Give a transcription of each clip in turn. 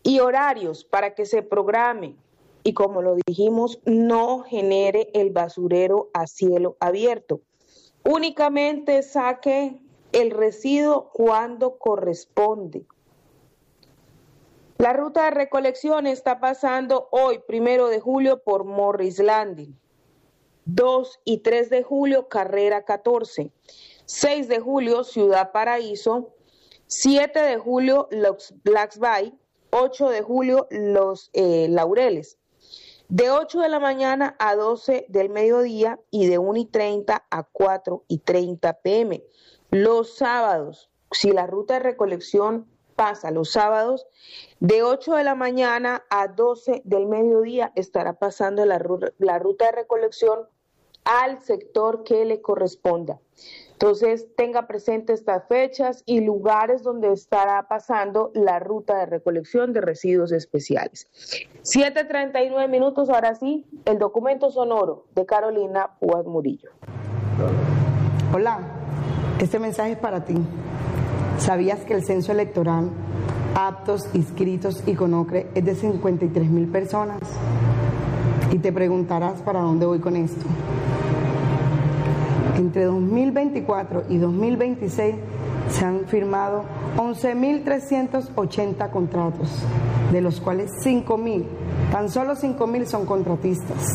y horarios para que se programe y, como lo dijimos, no genere el basurero a cielo abierto. Únicamente saque el residuo cuando corresponde. La ruta de recolección está pasando hoy, 1 de julio, por Morris Landing. 2 y 3 de julio, Carrera 14. 6 de julio, Ciudad Paraíso. 7 de julio, Los Blacks Bay. 8 de julio, Los Laureles. De 8 de la mañana a 12 del mediodía y de 1:30 a 4:30 p.m. Los sábados, si la ruta de recolección pasa los sábados, de 8 de la mañana a 12 del mediodía estará pasando la ruta de recolección al sector que le corresponda. Entonces, tenga presente estas fechas y lugares donde estará pasando la ruta de recolección de residuos especiales. 7:39 minutos, ahora sí, el documento sonoro de Carolina Púas Murillo. Hola, este mensaje es para ti. ¿Sabías que el censo electoral, aptos, inscritos y CONOCRE es de 53,000 personas? Y te preguntarás para dónde voy con esto. Entre 2024 y 2026 se han firmado 11,380 contratos, de los cuales 5,000, tan solo 5,000 son contratistas.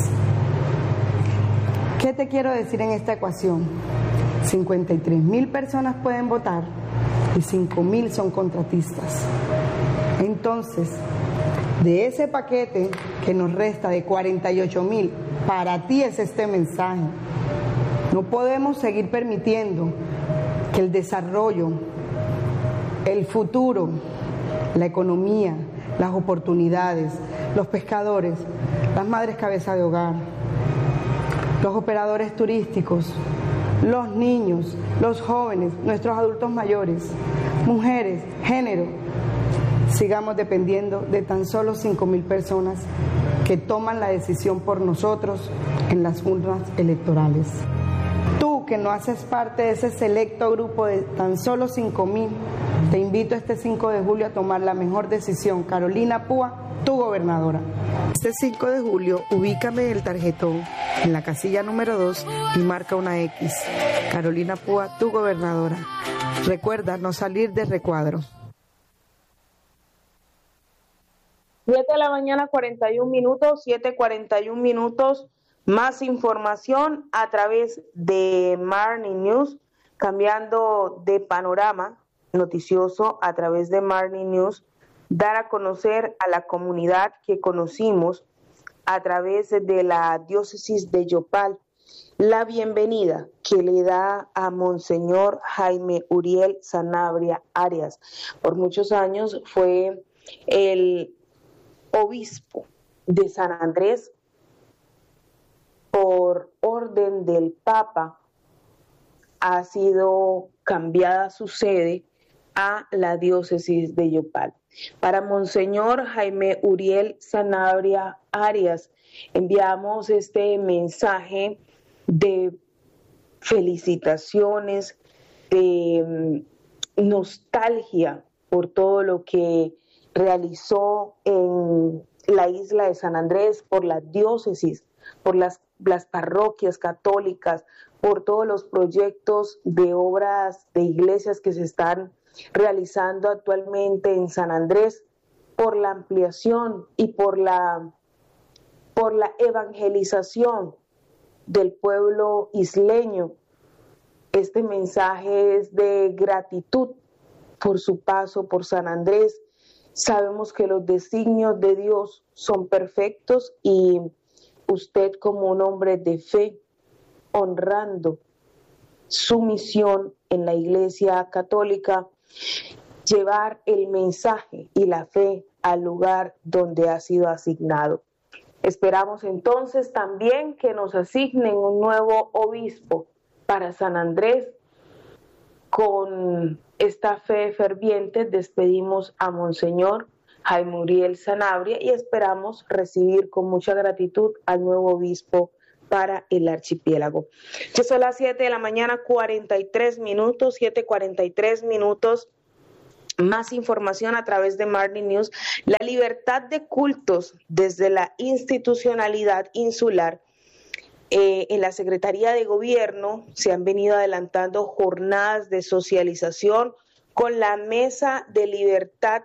¿Qué te quiero decir en esta ecuación? 53,000 personas pueden votar y 5,000 son contratistas. Entonces, de ese paquete que nos resta de 48,000, para ti es este mensaje. No podemos seguir permitiendo que el desarrollo, el futuro, la economía, las oportunidades, los pescadores, las madres cabeza de hogar, los operadores turísticos, los niños, los jóvenes, nuestros adultos mayores, mujeres, género, sigamos dependiendo de tan solo 5,000 personas que toman la decisión por nosotros en las urnas electorales. Tú, que no haces parte de ese selecto grupo de tan solo 5,000, te invito este 5 de julio a tomar la mejor decisión. Carolina Púa, tu gobernadora. Este 5 de julio, ubícame el tarjetón en la casilla número 2 y marca una X. Carolina Púa, tu gobernadora. Recuerda no salir de recuadro. 7 de la mañana, 41 minutos, 7:41 minutos. Más información a través de Marni News, cambiando de panorama noticioso a través de Marni News, dar a conocer a la comunidad que conocimos a través de la diócesis de Yopal la bienvenida que le da a Monseñor Jaime Uriel Sanabria Arias. Por muchos años fue el obispo de San Andrés. Por orden del Papa ha sido cambiada su sede a la diócesis de Yopal. Para Monseñor Jaime Uriel Sanabria Arias enviamos este mensaje de felicitaciones, de nostalgia por todo lo que realizó en la isla de San Andrés, por la diócesis, por las parroquias católicas, por todos los proyectos de obras de iglesias que se están realizando actualmente en San Andrés, por la ampliación y por la evangelización del pueblo isleño. Este mensaje es de gratitud por su paso por San Andrés. Sabemos que los designios de Dios son perfectos y usted, como un hombre de fe, honrando su misión en la Iglesia Católica, llevar el mensaje y la fe al lugar donde ha sido asignado. Esperamos entonces también que nos asignen un nuevo obispo para San Andrés. Con esta fe ferviente despedimos a Monseñor Jaime Uriel Sanabria y esperamos recibir con mucha gratitud al nuevo obispo para el archipiélago. Ya son las 7 de la mañana, 43 minutos, 7:43 minutos. Más información a través de Marni News. La libertad de cultos desde la institucionalidad insular. En la Secretaría de Gobierno se han venido adelantando jornadas de socialización con la Mesa de Libertad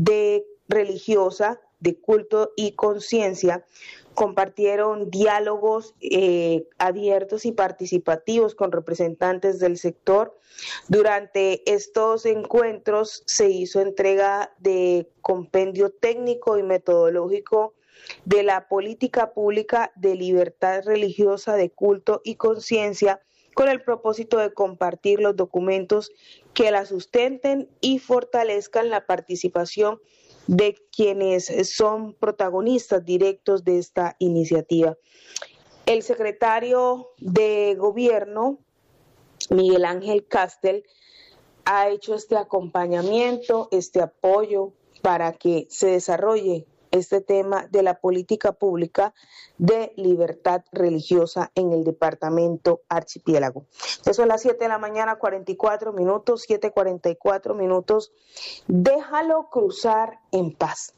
Religiosa, de Culto y Conciencia. Compartieron diálogos abiertos y participativos con representantes del sector. Durante estos encuentros se hizo entrega de compendio técnico y metodológico de la política pública de libertad religiosa, de culto y conciencia, con el propósito de compartir los documentos que la sustenten y fortalezcan la participación de quienes son protagonistas directos de esta iniciativa. El secretario de Gobierno, Miguel Ángel Castel, ha hecho este acompañamiento, este apoyo para que se desarrolle este tema de la política pública de libertad religiosa en el departamento Archipiélago. Eso son las 7 de la mañana, 44 minutos, 7:44 minutos. Déjalo cruzar en paz.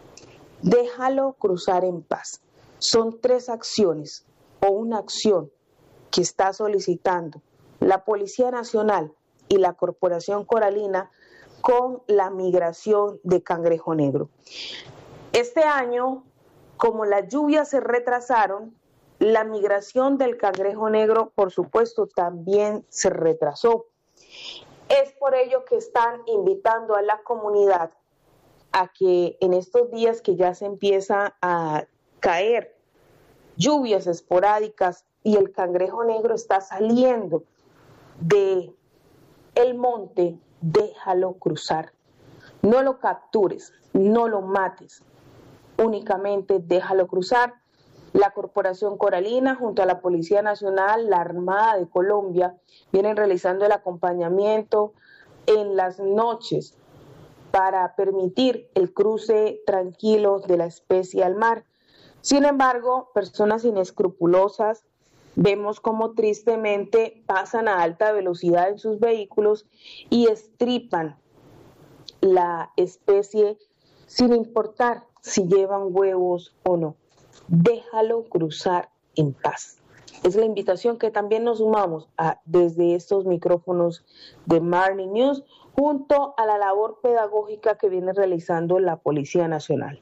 Déjalo cruzar en paz. Son 3 acciones o una acción que está solicitando la Policía Nacional y la Corporación Coralina con la migración de cangrejo negro. Este año, como las lluvias se retrasaron, la migración del cangrejo negro, por supuesto, también se retrasó. Es por ello que están invitando a la comunidad a que en estos días que ya se empieza a caer lluvias esporádicas y el cangrejo negro está saliendo de el monte, déjalo cruzar. No lo captures, no lo mates. Únicamente déjalo cruzar. La Corporación Coralina junto a la Policía Nacional, la Armada de Colombia, vienen realizando el acompañamiento en las noches para permitir el cruce tranquilo de la especie al mar. Sin embargo, personas inescrupulosas vemos cómo tristemente pasan a alta velocidad en sus vehículos y estripan la especie sin importar si llevan huevos o no. Déjalo cruzar en paz. Es la invitación que también nos sumamos desde estos micrófonos de Marni News, junto a la labor pedagógica que viene realizando la Policía Nacional.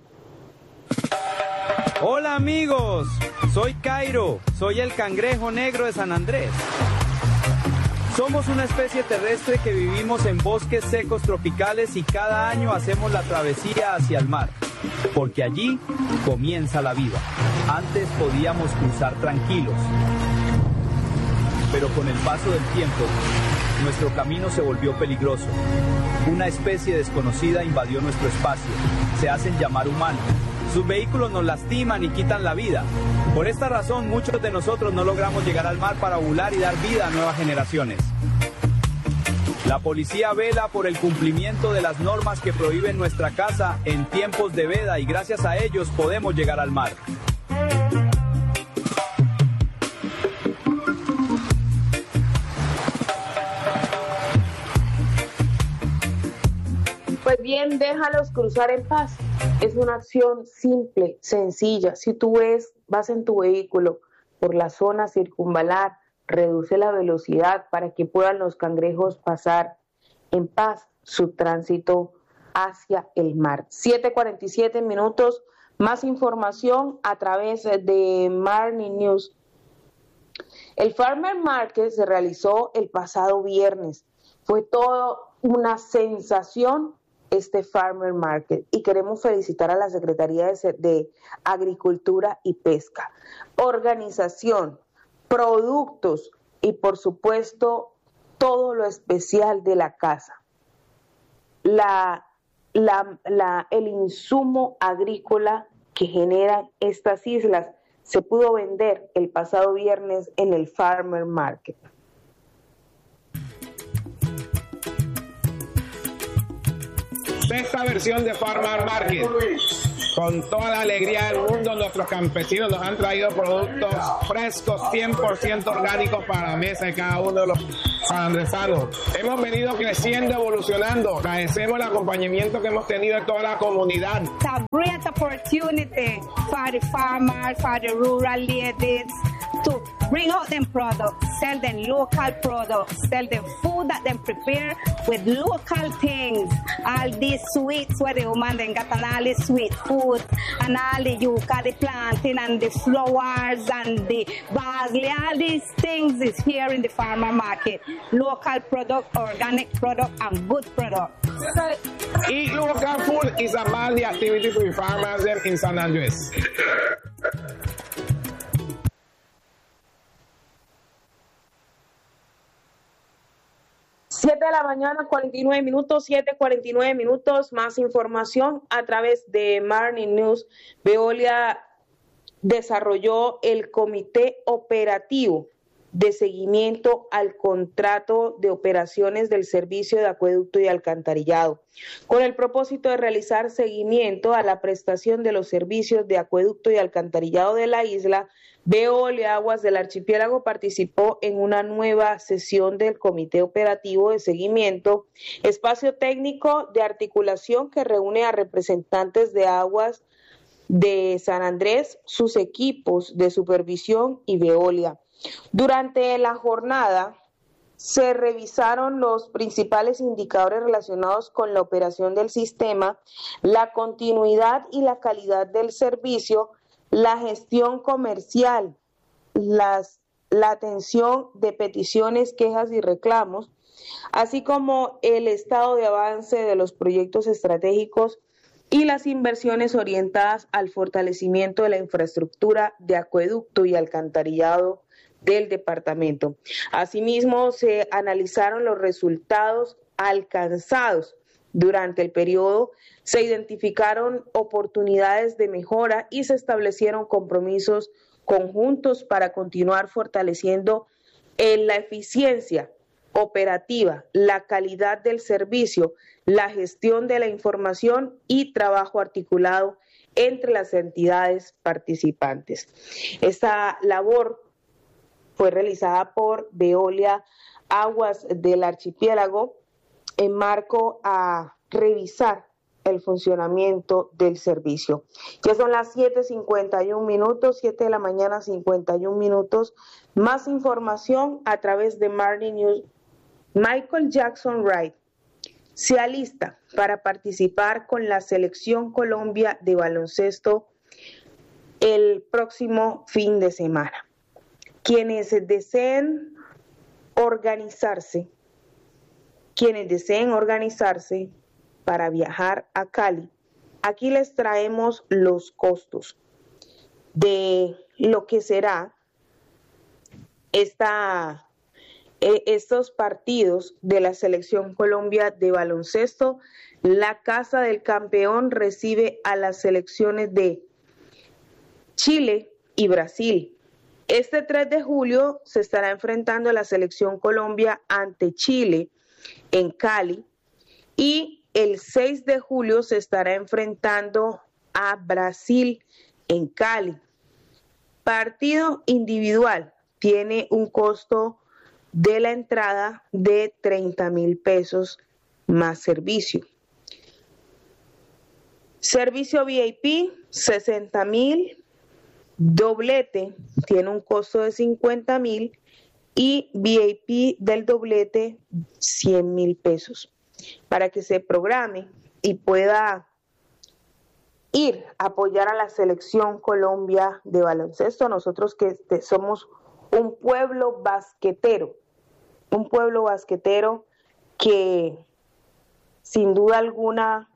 Hola amigos, soy Cairo, soy el cangrejo negro de San Andrés. Somos una especie terrestre que vivimos en bosques secos tropicales y cada año hacemos la travesía hacia el mar, porque allí comienza la vida. Antes podíamos cruzar tranquilos, pero con el paso del tiempo, nuestro camino se volvió peligroso. Una especie desconocida invadió nuestro espacio, se hacen llamar humanos. Sus vehículos nos lastiman y quitan la vida. Por esta razón, muchos de nosotros no logramos llegar al mar para ovular y dar vida a nuevas generaciones. La policía vela por el cumplimiento de las normas que prohíben nuestra caza en tiempos de veda y gracias a ellos podemos llegar al mar. Pues bien, déjalos cruzar en paz. Es una acción simple, sencilla. Si tú vas en tu vehículo por la zona circunvalar, reduce la velocidad para que puedan los cangrejos pasar en paz su tránsito hacia el mar. 7:47 minutos. Más información a través de Marni News. El Farmer Market se realizó el pasado viernes. Fue toda una sensación este Farmer Market y queremos felicitar a la Secretaría de Agricultura y Pesca, organización, productos y por supuesto todo lo especial de la casa. El insumo agrícola que generan estas islas se pudo vender el pasado viernes en el Farmer Market. esta versión de Farmer Market. Con toda la alegría del mundo, nuestros campesinos nos han traído productos frescos, 100% orgánicos para la mesa de cada uno de los sanandresanos. Hemos venido creciendo, evolucionando. Agradecemos el acompañamiento que hemos tenido de toda la comunidad. It's a great opportunity for the farmers, for the rural ladies to bring out them products, sell them local products, sell the food that them prepare with local things. All these sweets where the woman then got all the sweet food and all the yuca, the plantain and the flowers and the barley, all these things is here in the farmer market. Local product, organic product and good product. Eat local food is about the activity for the farmers in San Andres. Siete de la mañana, 49 minutos, 7:49 minutos. Más información a través de Morning News. Veolia desarrolló el comité operativo de seguimiento al contrato de operaciones del servicio de acueducto y alcantarillado, con el propósito de realizar seguimiento a la prestación de los servicios de acueducto y alcantarillado de la isla. Veolia Aguas del Archipiélago participó en una nueva sesión del Comité Operativo de Seguimiento, espacio técnico de articulación que reúne a representantes de aguas de San Andrés, sus equipos de supervisión y Veolia. Durante la jornada se revisaron los principales indicadores relacionados con la operación del sistema, la continuidad y la calidad del servicio, la gestión comercial, la atención de peticiones, quejas y reclamos, así como el estado de avance de los proyectos estratégicos y las inversiones orientadas al fortalecimiento de la infraestructura de acueducto y alcantarillado del departamento. Asimismo, se analizaron los resultados alcanzados durante el periodo, se identificaron oportunidades de mejora y se establecieron compromisos conjuntos para continuar fortaleciendo la eficiencia operativa, la calidad del servicio, la gestión de la información y trabajo articulado entre las entidades participantes. Esta labor fue realizada por Veolia Aguas del Archipiélago en marco a revisar el funcionamiento del servicio. Ya son las 7:51 minutos, 7 de la mañana, 51 minutos. Más información a través de Morning News. Michael Jackson Wright se alista para participar con la Selección Colombia de baloncesto el próximo fin de semana. Quienes deseen organizarse para viajar a Cali, aquí les traemos los costos de lo que será estos partidos de la Selección Colombia de baloncesto. La Casa del Campeón recibe a las selecciones de Chile y Brasil. Este 3 de julio se estará enfrentando a la Selección Colombia ante Chile en Cali y el 6 de julio se estará enfrentando a Brasil en Cali. Partido individual tiene un costo de la entrada de 30,000 pesos más servicio. Servicio VIP, 60,000. Doblete tiene un costo de 50,000 y VIP del doblete 100,000 pesos. Para que se programe y pueda ir a apoyar a la Selección Colombia de baloncesto, nosotros que somos un pueblo basquetero que sin duda alguna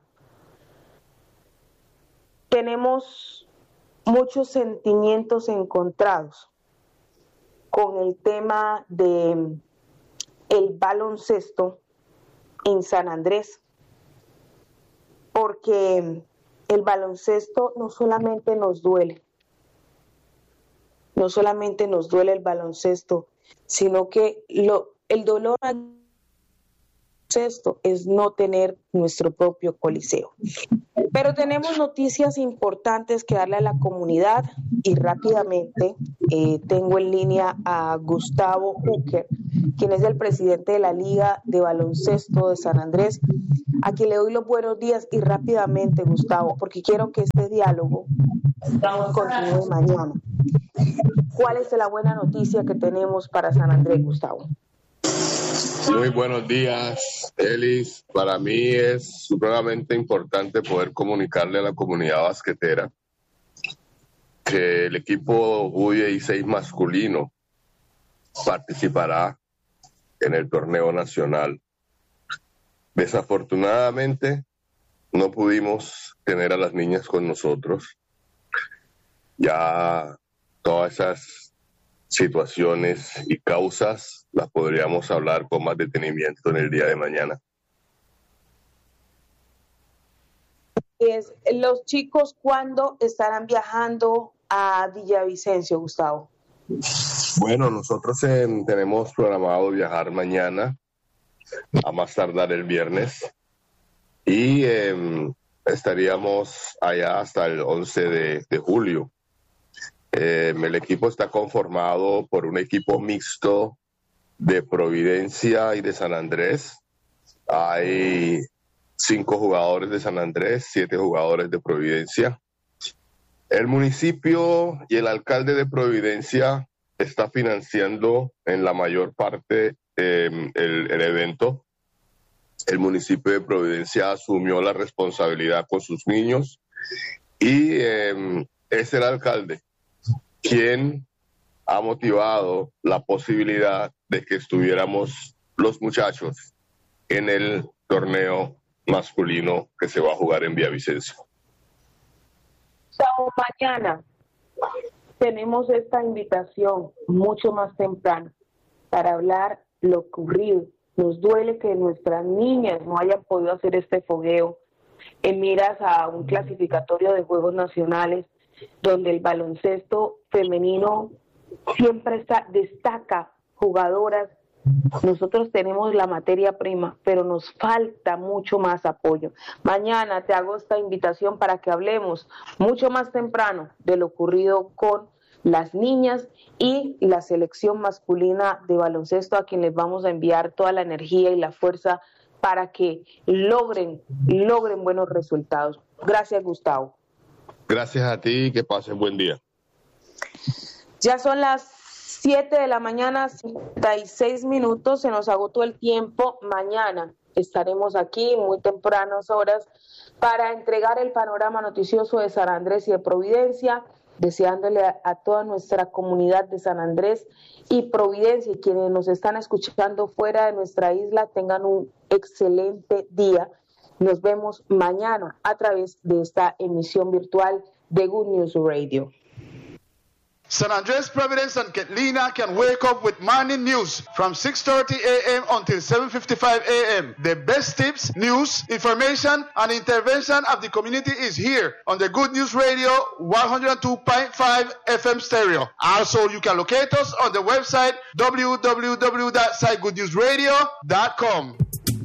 tenemos muchos sentimientos encontrados con el tema de el baloncesto en San Andrés, porque el baloncesto no solamente nos duele el baloncesto, sino que el dolor baloncesto es no tener nuestro propio coliseo. Pero tenemos noticias importantes que darle a la comunidad y rápidamente tengo en línea a Gustavo Hooker, quien es el presidente de la Liga de Baloncesto de San Andrés, a quien le doy los buenos días y rápidamente, Gustavo, porque quiero que este diálogo continúe mañana. ¿Cuál es la buena noticia que tenemos para San Andrés, Gustavo? Muy buenos días, Elis. Para mí es supremamente importante poder comunicarle a la comunidad basquetera que el equipo U16 masculino participará en el torneo nacional. Desafortunadamente, no pudimos tener a las niñas con nosotros. Ya todas esas situaciones y causas las podríamos hablar con más detenimiento en el día de mañana. ¿Los chicos cuándo estarán viajando a Villavicencio, Gustavo? Bueno, nosotros tenemos programado viajar mañana, a más tardar el viernes, y estaríamos allá hasta el 11 de julio. El equipo está conformado por un equipo mixto de Providencia y de San Andrés. Hay 5 jugadores de San Andrés, 7 jugadores de Providencia. El municipio y el alcalde de Providencia está financiando en la mayor parte el evento. El municipio de Providencia asumió la responsabilidad con sus niños y es el alcalde quien ha motivado la posibilidad de que estuviéramos los muchachos en el torneo masculino que se va a jugar en Villavicencio. Mañana tenemos esta invitación mucho más temprano para hablar lo ocurrido. Nos duele que nuestras niñas no hayan podido hacer este fogueo en miras a un clasificatorio de Juegos Nacionales donde el baloncesto femenino siempre destaca jugadoras. Nosotros tenemos la materia prima, pero nos falta mucho más apoyo. Mañana te hago esta invitación para que hablemos mucho más temprano de lo ocurrido con las niñas y la selección masculina de baloncesto, a quien les vamos a enviar toda la energía y la fuerza para que logren buenos resultados. Gracias, Gustavo. Gracias a ti y que pases buen día. Ya son las 7 de la mañana, 56 minutos, se nos agotó el tiempo. Mañana estaremos aquí muy tempranas horas para entregar el panorama noticioso de San Andrés y de Providencia, deseándole a toda nuestra comunidad de San Andrés y Providencia y quienes nos están escuchando fuera de nuestra isla tengan un excelente día. Nos vemos mañana a través de esta emisión virtual de Good News Radio. San Andres, Providence, and Catlina can wake up with morning news from 6:30 a.m. until 7:55 a.m. The best tips, news, information, and intervention of the community is here on the Good News Radio 102.5 FM stereo. Also, you can locate us on the website www.sitegoodnewsradio.com.